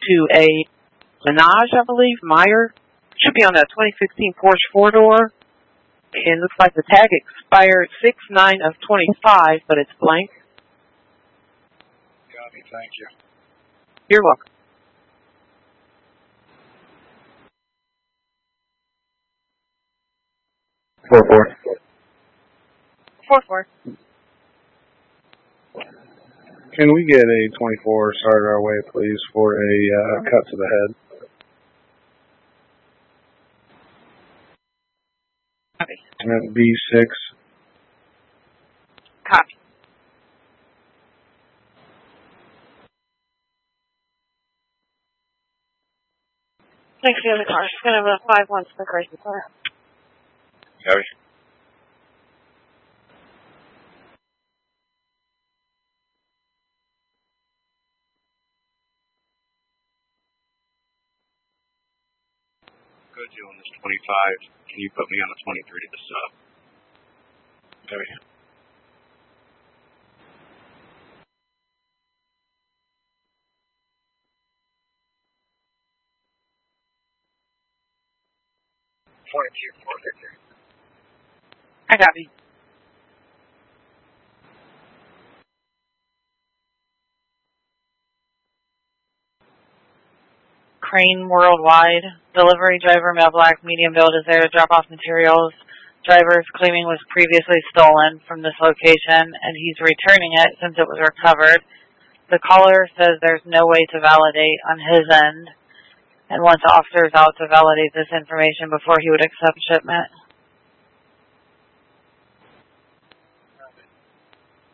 to a Minaj, I believe, Meyer. Should be on that 2016 Porsche 4-door. It looks like the tag expired 6/9/25, but it's blank. Got me, thank you. You're welcome. Four. 4-4. Can we get a 24 started our way, please, for a cut to the head? Copy. And B6. Copy. Thanks for the other car. It's going to have a 5-1 split racing car. Copy. Good, you on this 25. Can you put me on the 23 to the sub? Copy. I copy. Crane Worldwide. Delivery driver, male black, medium build, is there to drop off materials. Driver is claiming was previously stolen from this location, and he's returning it since it was recovered. The caller says there's no way to validate on his end, and wants officers out to validate this information before he would accept shipment.